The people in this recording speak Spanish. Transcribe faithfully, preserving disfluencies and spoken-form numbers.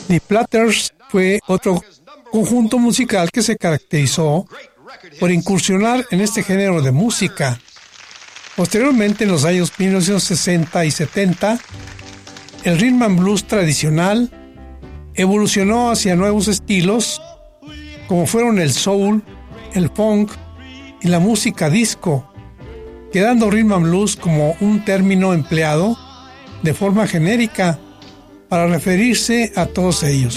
The Platters fue otro conjunto musical que se caracterizó por incursionar en este género de música. Posteriormente, en los años mil novecientos sesenta y setenta, el rhythm and blues tradicional evolucionó hacia nuevos estilos, como fueron el soul, el funk y la música disco, quedando rhythm and blues como un término empleado de forma genérica para referirse a todos ellos.